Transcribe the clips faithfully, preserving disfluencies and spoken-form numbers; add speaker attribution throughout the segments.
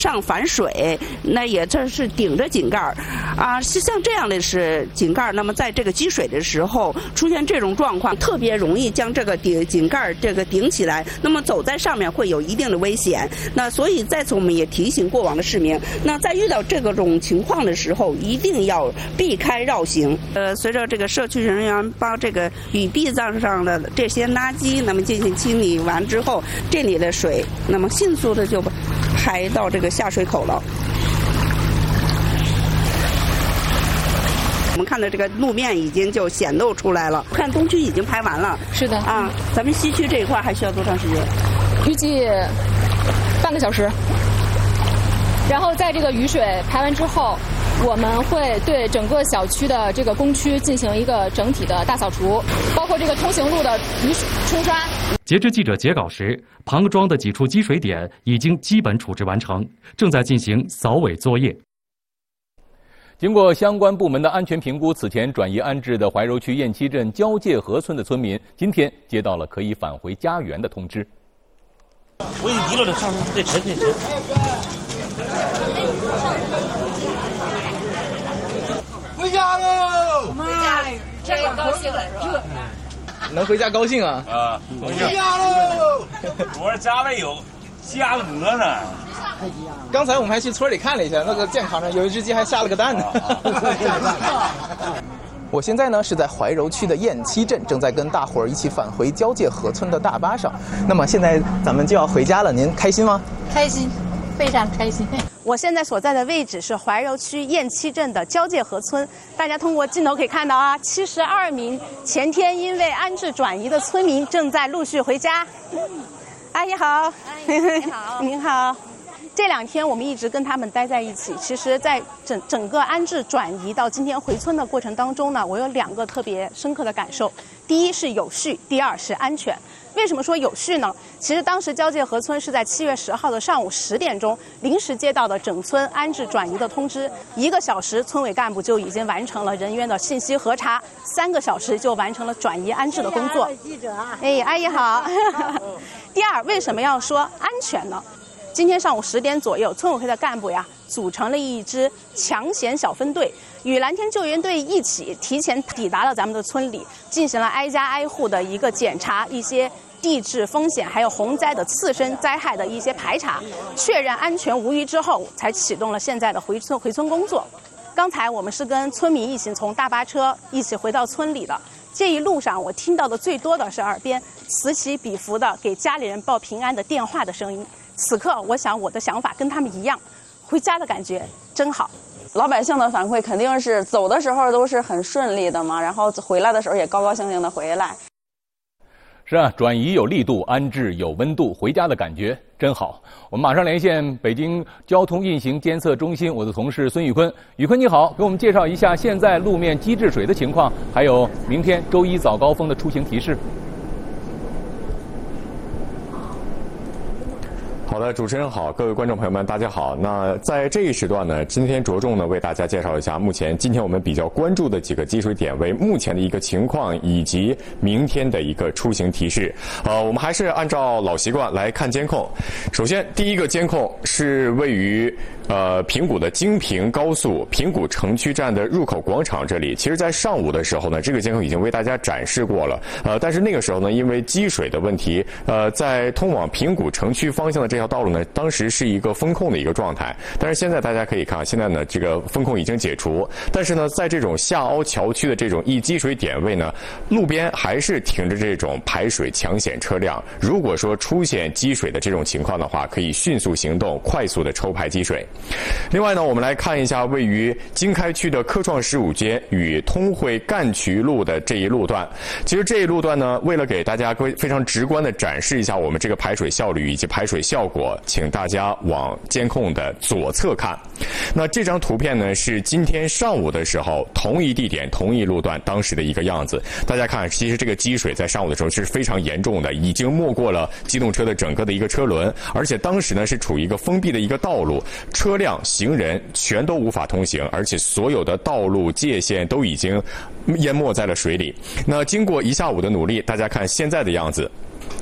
Speaker 1: 上反水，那也这是顶着井盖儿啊，像这样的是井盖儿，那么在这个积水的时候出现这种状况，特别容易将这个顶井盖儿这个顶起来，那么走在上面会有一定的危险。那所以在此我们也提醒过往的市民，那在遇到这个种情况的时候，一定要避开绕行。呃，随着这个社区人员把这个雨壁上上的这些垃圾，那么进行清理完之后，这里的水那么迅速的就排到这个下水口了。我们看到这个路面已经就显露出来了，看东区已经排完了。
Speaker 2: 是的
Speaker 1: 啊，咱们西区这一块还需要多长时间？
Speaker 2: 预计半个小时。然后在这个雨水排完之后，我们会对整个小区的这个工区进行一个整体的大扫除，包括这个通行路的雨水冲刷。
Speaker 3: 截至记者截稿时，庞庄的几处积水点已经基本处置完成，正在进行扫尾作业。
Speaker 4: 经过相关部门的安全评估，此前转移安置的怀柔区雁栖镇交界河村的村民，今天接到了可以返回家园的通知。
Speaker 5: 我已经了，上这车这车。
Speaker 6: 回家喽！
Speaker 2: 回家，这个高兴了是吧？
Speaker 6: 能回家高兴啊！
Speaker 5: 啊，
Speaker 6: 回家喽！
Speaker 5: 我家里有家鹅呢。
Speaker 6: 刚才我们还去村里看了一下，那个健康上有一只鸡还下了个蛋呢。我现在呢是在怀柔区的雁栖镇，正在跟大伙儿一起返回交界河村的大巴上。那么现在咱们就要回家了，您开心吗？
Speaker 7: 开心，非常开心。
Speaker 8: 我现在所在的位置是怀柔区雁栖镇的交界河村，大家通过镜头可以看到啊，七十二名前天因为安置转移的村民正在陆续回家。阿姨好，阿
Speaker 7: 姨你好，
Speaker 8: 您好。这两天我们一直跟他们待在一起。其实，在整整个安置转移到今天回村的过程当中呢，我有两个特别深刻的感受。第一是有序，第二是安全。为什么说有序呢？其实当时交界河村是在七月十号的上午十点钟临时接到的整村安置转移的通知，一个小时村委干部就已经完成了人员的信息核查，三个小时就完成了转移安置的工作。
Speaker 7: 记者啊，
Speaker 8: 哎，阿姨好。第二，为什么要说安全呢？今天上午十点左右，村委会的干部呀组成了一支抢险小分队，与蓝天救援队一起提前抵达了咱们的村里，进行了挨家挨户的一个检查，一些地质风险还有洪灾的次生灾害的一些排查，确认安全无虞之后，才启动了现在的回村回村工作。刚才我们是跟村民一起从大巴车一起回到村里的，这一路上我听到的最多的是耳边此起彼伏的给家里人报平安的电话的声音。此刻我想我的想法跟他们一样，回家的感觉真好。
Speaker 9: 老百姓的反馈肯定是走的时候都是很顺利的嘛，然后回来的时候也高高兴兴的回来。
Speaker 4: 是啊，转移有力度，安置有温度，回家的感觉真好。我们马上连线北京交通运行监测中心，我的同事孙宇坤。宇坤你好，给我们介绍一下现在路面积滞水的情况，还有明天周一早高峰的出行提示。
Speaker 10: 好的，主持人好，各位观众朋友们，大家好。那在这一时段呢，今天着重呢为大家介绍一下目前今天我们比较关注的几个积水点为目前的一个情况，以及明天的一个出行提示。呃，我们还是按照老习惯来看监控。首先，第一个监控是位于呃平谷的京平高速平谷城区站的入口广场这里。其实，在上午的时候呢，这个监控已经为大家展示过了。呃，但是那个时候呢，因为积水的问题，呃，在通往平谷城区方向的这条道路呢，当时是一个封控的一个状态。但是现在大家可以看，现在呢，这个封控已经解除。但是呢，在这种下凹桥区的这种易积水点位呢，路边还是停着这种排水抢险车辆。如果说出现积水的这种情况的话，可以迅速行动，快速的抽排积水。另外呢，我们来看一下位于经开区的科创十五街与通惠干渠路的这一路段。其实这一路段呢，为了给大家非常直观的展示一下我们这个排水效率以及排水效果，请大家往监控的左侧看。那这张图片呢，是今天上午的时候同一地点同一路段当时的一个样子。大家看，其实这个积水在上午的时候是非常严重的，已经没过了机动车的整个的一个车轮，而且当时呢是处于一个封闭的一个道路，车辆行人全都无法通行，而且所有的道路界限都已经淹没在了水里。那经过一下午的努力，大家看现在的样子，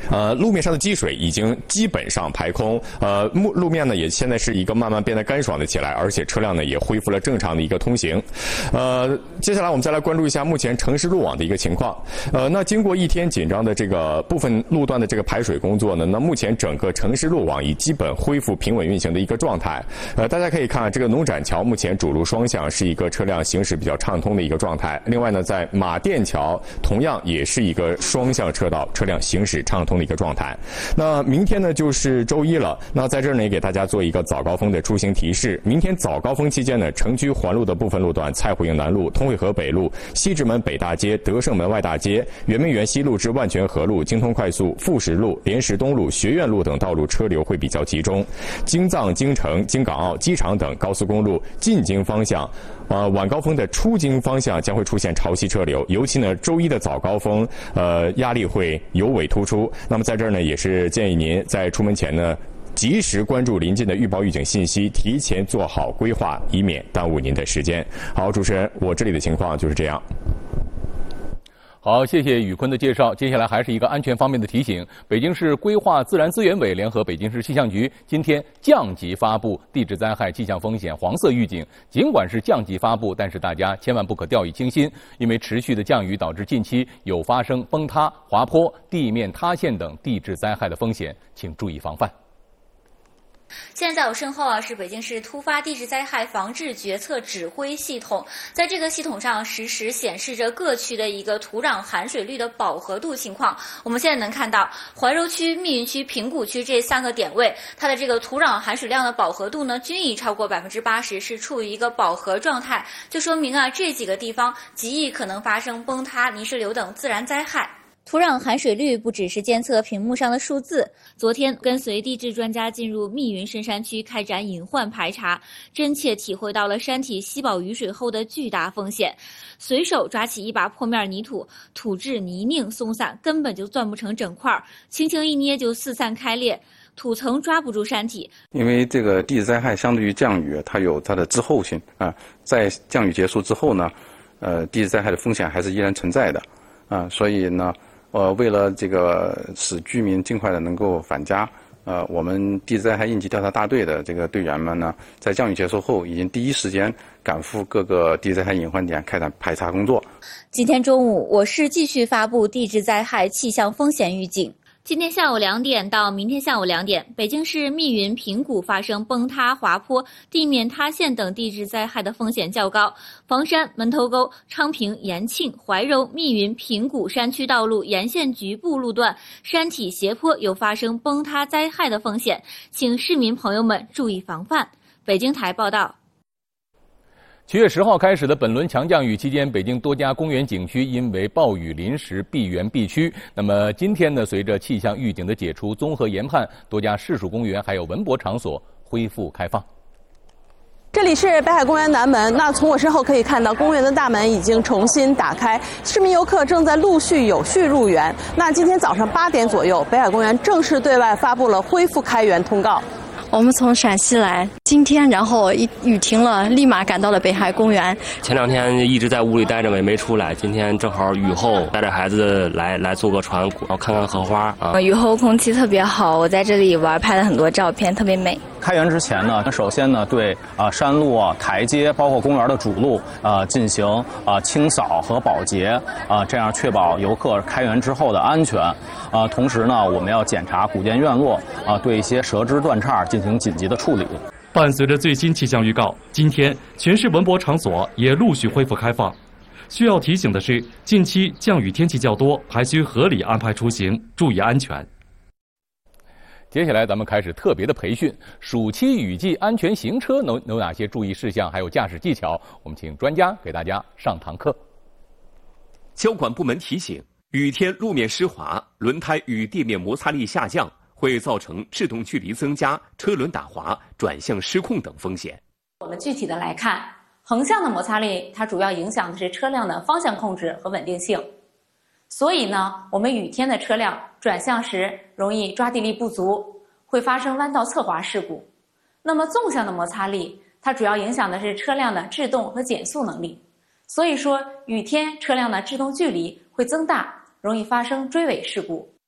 Speaker 10: 呃，路面上的积水已经基本上排空，呃，路路面呢也现在是一个慢慢变得干爽的起来，而且车辆呢也恢复了正常的一个通行。呃，接下来我们再来关注一下目前城市路网的一个情况。呃，那经过一天紧张的这个部分路段的这个排水工作呢，那目前整个城市路网已基本恢复平稳运行的一个状态。呃，大家可以看这个农展桥目前主路双向是一个车辆行驶比较畅通的一个状态。另外呢，在马甸桥同样也是一个双向车道，车辆行驶畅通的一个状态。那明天呢就是周一了，那在这儿呢也给大家做一个早高峰的出行提示。明天早高峰期间呢，城区环路的部分路段，蔡湖营南路、通惠河北路、西直门北大街、德胜门外大街、圆明园西路至万泉河路、京通快速、富石路、莲石东路、学院路等道路车流会比较集中。京藏、京承、京港澳、机场等高速公路进京方向，呃，晚高峰的出京方向将会出现潮汐车流，尤其呢，周一的早高峰，呃，压力会尤为突出。那么在这儿呢，也是建议您在出门前呢，及时关注临近的预报预警信息，提前做好规划，以免耽误您的时间。好，主持人，我这里的情况就是这样。
Speaker 4: 好，谢谢宇坤的介绍。接下来还是一个安全方面的提醒：北京市规划自然资源委联合北京市气象局今天降级发布地质灾害气象风险黄色预警。尽管是降级发布，但是大家千万不可掉以轻心，因为持续的降雨导致近期有发生崩塌、滑坡、地面塌陷等地质灾害的风险，请注意防范。
Speaker 11: 现在在我身后啊，是北京市突发地质灾害防治决策指挥系统。在这个系统上，实时显示着各区的一个土壤含水率的饱和度情况。我们现在能看到，怀柔区、密云区、平谷区这三个点位，它的这个土壤含水量的饱和度呢，均已超过百分之八十，是处于一个饱和状态，就说明啊，这几个地方极易可能发生崩塌、泥石流等自然灾害。土壤含水率不只是监测屏幕上的数字。昨天跟随地质专家进入密云深山区开展隐患排查，真切体会到了山体吸饱雨水后的巨大风险。随手抓起一把破面泥土，土质泥泞松散，根本就攥不成整块，轻轻一捏就四散开裂。土层抓不住山体，
Speaker 12: 因为这个地质灾害相对于降雨，它有它的滞后性啊，在降雨结束之后呢，呃，地质灾害的风险还是依然存在的啊，所以呢。呃，为了这个使居民尽快的能够返家，呃，我们地质灾害应急调查大队的这个队员们呢，在降雨结束后，已经第一时间赶赴各个地质灾害隐患点开展排查工作。
Speaker 11: 今天中午，我市继续发布地质灾害气象风险预警。今天下午两点到明天下午两点，北京市密云、平谷发生崩塌、滑坡、地面塌陷等地质灾害的风险较高。房山、门头沟、昌平、延庆、怀柔、密云、平谷山区道路沿线局部路段山体斜坡有发生崩塌灾害的风险，请市民朋友们注意防范。北京台报道。
Speaker 4: 七月十号开始的本轮强降雨期间，北京多家公园景区因为暴雨临时闭园闭区。那么今天呢，随着气象预警的解除，综合研判，多家市属公园还有文博场所恢复开放。
Speaker 8: 这里是北海公园南门，那从我身后可以看到，公园的大门已经重新打开，市民游客正在陆续有序入园。那今天早上八点左右，北海公园正式对外发布了恢复开园通告。
Speaker 13: 我们从陕西来，今天然后一雨停了，立马赶到了北海公园。
Speaker 14: 前两天一直在屋里待着，也没出来。今天正好雨后，带着孩子来来坐个船，然后看看荷花啊。
Speaker 13: 雨后空气特别好，我在这里玩，拍了很多照片，特别美。
Speaker 15: 开园之前呢，首先呢对啊、呃、山路啊、台阶，包括公园的主路啊、呃、进行啊、呃、清扫和保洁啊、呃，这样确保游客开园之后的安全。啊、呃，同时呢，我们要检查古建院落啊、呃，对一些折枝断杈进行紧急的处理。
Speaker 3: 伴随着最新气象预告，今天全市文博场所也陆续恢复开放。需要提醒的是，近期降雨天气较多，还需合理安排出行，注意安全。
Speaker 4: 接下来咱们开始特别的培训，暑期雨季安全行车能有哪些注意事项，还有驾驶技巧？我们请专家给大家上堂课。
Speaker 16: 交管部门提醒，雨天路面湿滑，轮胎与地面摩擦力下降，会造成制动距离增加、车轮打滑、转向失控等风险。
Speaker 17: 我们具体的来看，横向的摩擦力，它主要影响的是车辆的方向控制和稳定性。所以呢，我们雨天的车辆转向时容易抓地力不足，会发生弯道侧滑事故。那么纵向的摩擦力，它主要影响的是车辆的制动和减速能力。所以说，雨天车辆的制动距离会增大，容易发生追尾事故。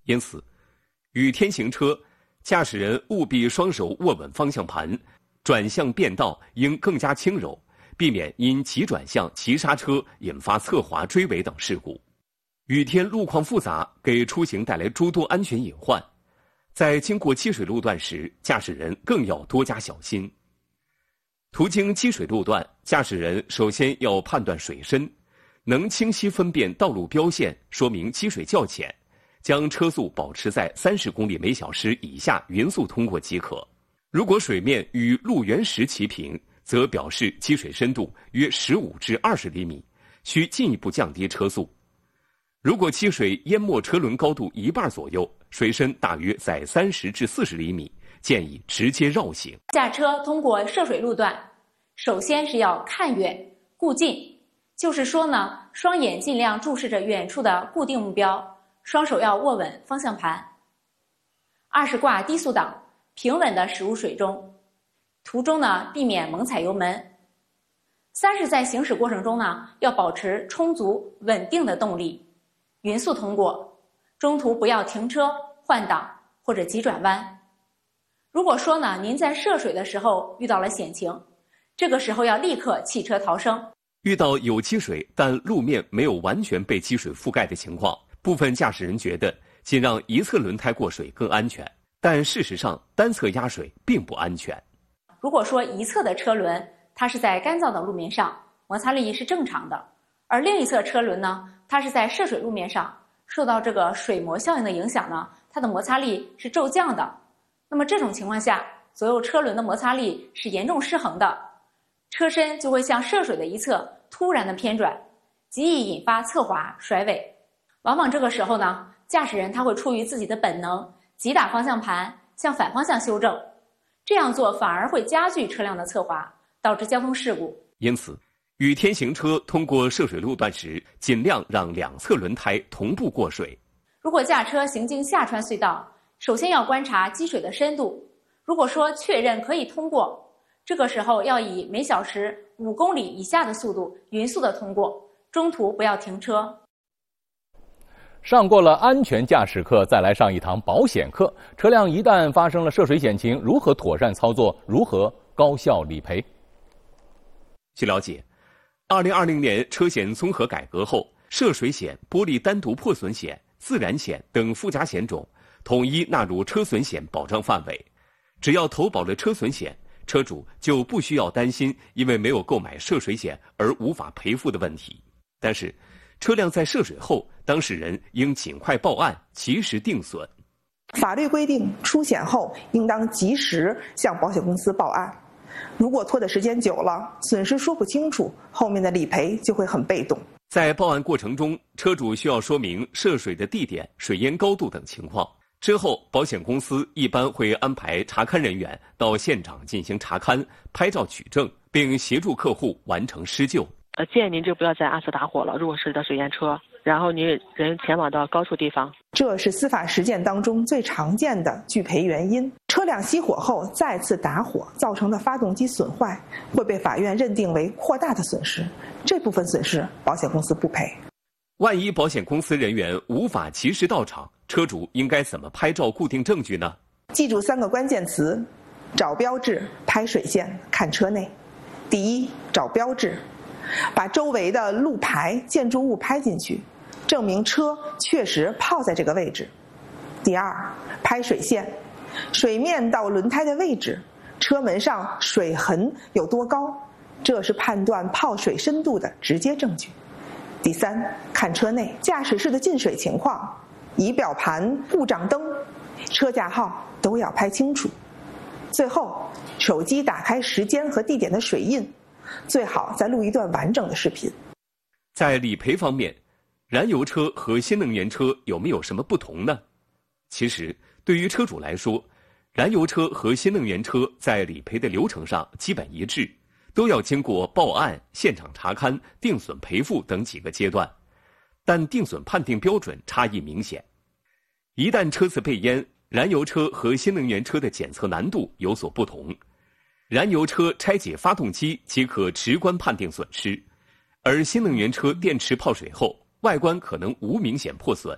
Speaker 16: 因此，雨天行车，驾驶人务必双手握稳方向盘，转向变道应更加轻柔，避免因急转向、急刹车引发侧滑、追尾等事故。雨天路况复杂，给出行带来诸多安全隐患。在经过积水路段时，驾驶人更要多加小心。途经积水路段，驾驶人首先要判断水深，能清晰分辨道路标线，说明积水较浅，将车速保持在三十公里每小时以下，匀速通过即可。如果水面与路缘石齐平，则表示积水深度约十五至二十厘米，需进一步降低车速。如果积水淹没车轮高度一半左右，水深大约在三十至四十厘米，建议直接绕行。
Speaker 17: 驾车通过涉水路段，首先是要看远顾近，就是说呢，双眼尽量注视着远处的固定目标，双手要握稳方向盘。二是挂低速档，平稳地驶入水中，途中呢避免猛踩油门。三是在行驶过程中呢，要保持充足稳定的动力，匀速通过，中途不要停车换挡或者急转弯。如果说呢，您在涉水的时候遇到了险情，这个时候要立刻弃车逃生。
Speaker 16: 遇到有积水但路面没有完全被积水覆盖的情况，部分驾驶人觉得仅让一侧轮胎过水更安全，但事实上单侧压水并不安全。
Speaker 17: 如果说一侧的车轮它是在干燥的路面上，摩擦力是正常的，而另一侧车轮呢，它是在涉水路面上，受到这个水膜效应的影响呢，它的摩擦力是骤降的。那么这种情况下，左右车轮的摩擦力是严重失衡的，车身就会向涉水的一侧突然的偏转，极易引发侧滑甩尾。往往这个时候呢，驾驶人他会出于自己的本能，急打方向盘向反方向修正，这样做反而会加剧车辆的侧滑，导致交通事故。
Speaker 16: 因此，雨天行车通过涉水路段时，尽量让两侧轮胎同步过水。
Speaker 17: 如果驾车行经下穿隧道，首先要观察积水的深度，如果说确认可以通过，这个时候要以每小时五公里以下的速度匀速的通过，中途不要停车。
Speaker 4: 上过了安全驾驶课，再来上一堂保险课。车辆一旦发生了涉水险情，如何妥善操作？如何高效理赔？
Speaker 16: 据了解，二零二零年车险综合改革后，涉水险、玻璃单独破损险、自燃险等附加险种统一纳入车损险保障范围。只要投保了车损险，车主就不需要担心因为没有购买涉水险而无法赔付的问题。但是，车辆在涉水后，当事人应尽快报案，及时定损。
Speaker 18: 法律规定，出险后应当及时向保险公司报案。如果拖的时间久了，损失说不清楚，后面的理赔就会很被动。
Speaker 16: 在报案过程中，车主需要说明涉水的地点、水淹高度等情况。之后，保险公司一般会安排查勘人员到现场进行查勘、拍照取证，并协助客户完成施救。
Speaker 19: 呃，建议您就不要在暗处打火了。如果是的水淹车，然后您人前往到高处地方，
Speaker 18: 这是司法实践当中最常见的拒赔原因。车辆熄火后再次打火造成的发动机损坏，会被法院认定为扩大的损失，这部分损失保险公司不赔。
Speaker 16: 万一保险公司人员无法及时到场，车主应该怎么拍照固定证据呢？
Speaker 18: 记住三个关键词：找标志、拍水线、看车内。第一，找标志，把周围的路牌、建筑物拍进去，证明车确实泡在这个位置。第二，拍水线，水面到轮胎的位置，车门上水痕有多高，这是判断泡水深度的直接证据。第三，看车内，驾驶室的进水情况、仪表盘、故障灯、车架号都要拍清楚。最后，手机打开时间和地点的水印，最好再录一段完整的视频。
Speaker 16: 在理赔方面，燃油车和新能源车有没有什么不同呢？其实，对于车主来说，燃油车和新能源车在理赔的流程上基本一致，都要经过报案、现场查勘、定损赔付等几个阶段，但定损判定标准差异明显。一旦车子被淹，燃油车和新能源车的检测难度有所不同。燃油车拆解发动机即可直观判定损失，而新能源车电池泡水后，外观可能无明显破损，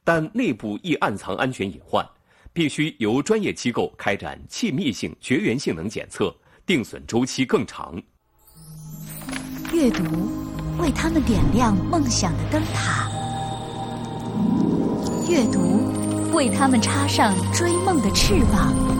Speaker 16: 但内部易暗藏安全隐患，必须由专业机构开展气密性、绝缘性能检测，定损周期更长。
Speaker 20: 阅读为他们点亮梦想的灯塔，阅读为他们插上追梦的翅膀。